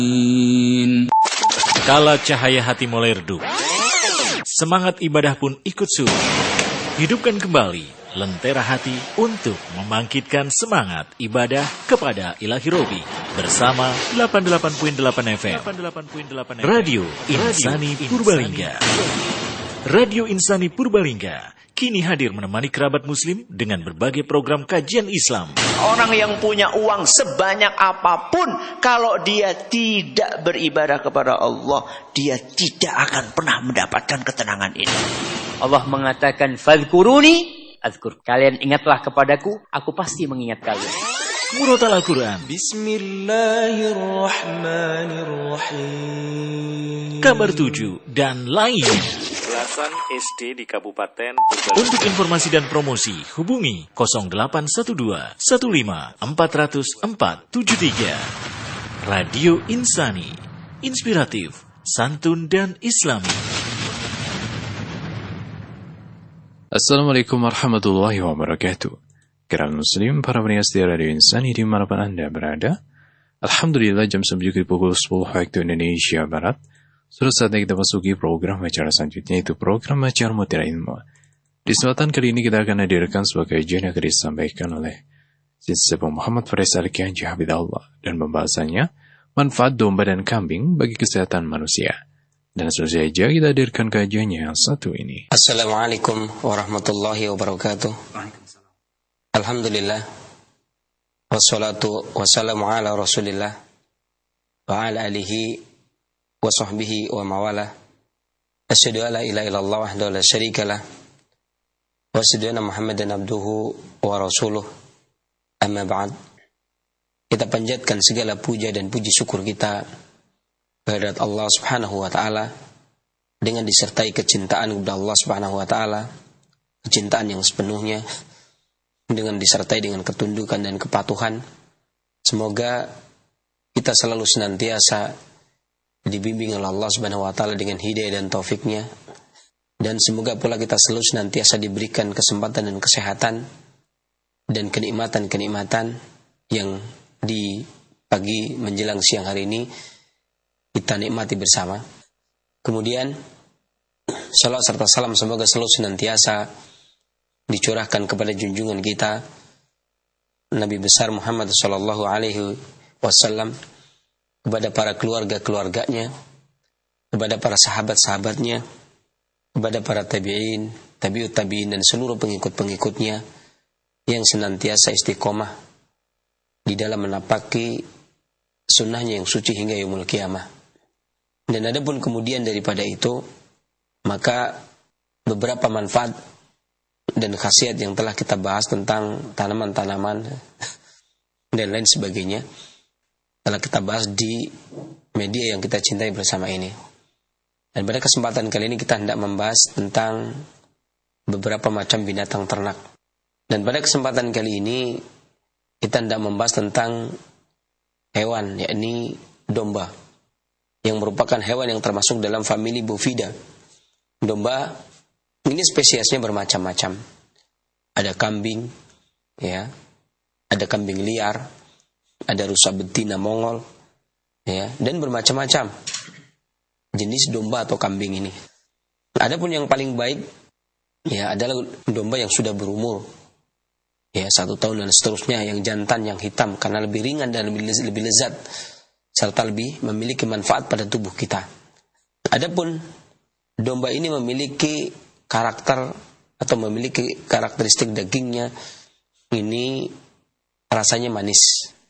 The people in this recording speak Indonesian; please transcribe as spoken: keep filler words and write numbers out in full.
Kala cahaya hati mulai redup, semangat ibadah pun ikut surut. Hidupkan kembali lentera hati untuk membangkitkan semangat ibadah kepada Ilahi Robi bersama delapan puluh delapan koma delapan F M Radio Insani Purbalingga. Radio Insani Purbalingga kini hadir menemani kerabat muslim dengan berbagai program kajian Islam. Orang yang punya uang sebanyak apapun, kalau dia tidak beribadah kepada Allah, dia tidak akan pernah mendapatkan ketenangan ini. Allah mengatakan, "Fadhkuruni azkur." Kalian ingatlah kepadaku, aku pasti mengingat kalian. Murotal Al-Quran, Bismillahirrahmanirrahim, Kabar tujuh, dan lainnya. Belasan S D di Kabupaten Purbalingga. Untuk informasi dan promosi, hubungi nol delapan satu dua satu lima empat nol nol empat tujuh tiga. Radio Insani, inspiratif, santun dan islami. Assalamualaikum warahmatullahi wabarakatuh. Kerabat muslim, para pendengar setia Radio Insani dimanapun Anda berada, alhamdulillah jam sembilan pukul sepuluh waktu Indonesia Barat. Sudah saatnya kita masuki program acara selanjutnya, itu program acara Mutiara Ilmu. Di kesempatan kali ini kita akan hadirkan sebagai kajian yang akan disampaikan oleh Syekh Muhammad Faris Al-Kianji Hafidhahullah, dan pembahasannya manfaat domba dan kambing bagi kesehatan manusia. Dan langsung saja kita hadirkan kajiannya yang satu ini. Assalamualaikum warahmatullahi wabarakatuh. Alhamdulillah, wassalatu wassalamu ala rasulillah wa ala alihi wa sahbihi wa mawala. Asyhadu an la ilaha illallah wahdahu la syarikalah wa asyhadu anna Muhammadan abduhu wa rasuluh. Amma ba'd. Kita panjatkan segala puja dan puji syukur kita kehadirat Allah Subhanahu wa taala dengan disertai kecintaan kepada Allah Subhanahu wa taala, kecintaan yang sepenuhnya, dengan disertai dengan ketundukan dan kepatuhan. Semoga kita selalu senantiasa dibimbing oleh Allah Subhanahu wa taala dengan hidayah dan taufiknya, dan semoga pula kita selalu senantiasa diberikan kesempatan dan kesehatan dan kenikmatan-kenikmatan yang di pagi menjelang siang hari ini kita nikmati bersama. Kemudian salawat serta salam semoga selalu senantiasa dicurahkan kepada junjungan kita Nabi besar Muhammad sallallahu alaihi wasallam, kepada para keluarga-keluarganya, kepada para sahabat-sahabatnya, kepada para tabi'in, tabi'ut tabi'in, dan seluruh pengikut-pengikutnya yang senantiasa istiqomah di dalam menapaki sunnahnya yang suci hingga yaumul qiyamah. Dan adapun kemudian daripada itu, maka beberapa manfaat dan khasiat yang telah kita bahas tentang tanaman-tanaman dan lain sebagainya telah kita bahas di media yang kita cintai bersama ini. Dan pada kesempatan kali ini kita hendak membahas tentang beberapa macam binatang ternak. Dan pada kesempatan kali ini kita hendak membahas tentang hewan, yakni domba, yang merupakan hewan yang termasuk dalam famili bovida. Domba ini spesiesnya bermacam-macam. Ada kambing, ya, ada kambing liar, ada rusa betina Mongol, ya, dan bermacam-macam jenis domba atau kambing ini. Adapun yang paling baik, ya, adalah domba yang sudah berumur, ya, satu tahun dan seterusnya, yang jantan, yang hitam, karena lebih ringan dan lebih lezat, lebih lezat serta lebih memiliki manfaat pada tubuh kita. Adapun domba ini memiliki karakter atau memiliki karakteristik dagingnya ini rasanya manis,